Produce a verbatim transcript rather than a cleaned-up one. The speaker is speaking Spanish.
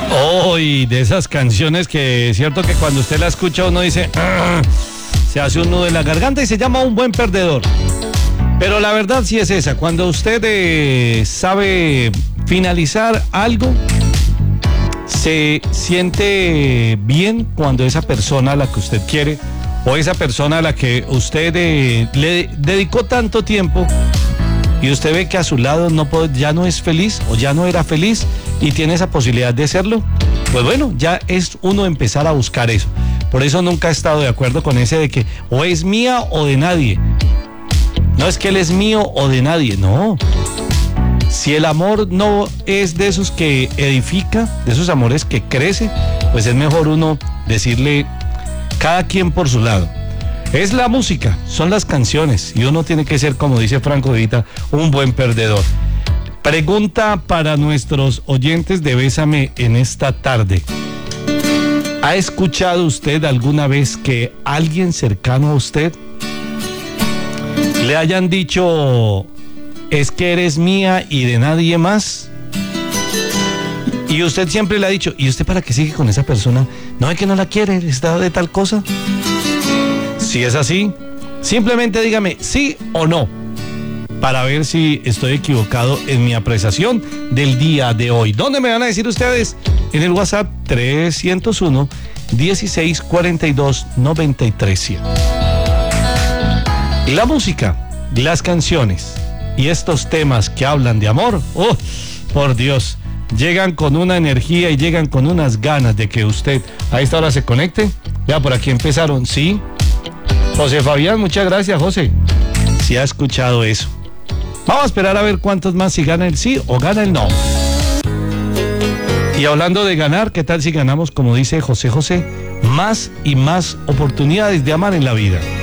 Hoy, de esas canciones que es cierto que cuando usted la escucha uno dice, "Arr", se hace un nudo en la garganta y se llama Un Buen Perdedor. Pero la verdad sí es esa, cuando usted eh, sabe finalizar algo, se siente bien cuando esa persona a la que usted quiere o esa persona a la que usted eh, le dedicó tanto tiempo y usted ve que a su lado no puede, ya no es feliz o ya no era feliz y tiene esa posibilidad de serlo, pues bueno, ya es uno empezar a buscar eso. Por eso nunca he estado de acuerdo con ese de que o es mía o de nadie. No es que él es mío o de nadie, no. Si el amor no es de esos que edifica, de esos amores que crece, pues es mejor uno decirle cada quien por su lado. Es la música, son las canciones y uno tiene que ser, como dice Franco De Vita, un buen perdedor. Pregunta para nuestros oyentes de Bésame en esta tarde. ¿Ha escuchado usted alguna vez que alguien cercano a usted le hayan dicho, es que eres mía y de nadie más? Y usted siempre le ha dicho, ¿y usted para qué sigue con esa persona? No es que no la quiere, está de tal cosa. Si es así, simplemente dígame sí o no, para ver si estoy equivocado en mi apreciación del día de hoy. ¿Dónde me van a decir ustedes? En el WhatsApp trescientos uno, dieciséis cuarenta y dos, noventa y tres cien. La música, las canciones y estos temas que hablan de amor, oh, por Dios, llegan con una energía y llegan con unas ganas de que usted a esta hora se conecte. Ya por aquí empezaron, sí. José Fabián, muchas gracias, José. Si ha escuchado eso. Vamos a esperar a ver cuántos más, si gana el sí o gana el no. Y hablando de ganar, ¿qué tal si ganamos, como dice José José, más y más oportunidades de amar en la vida?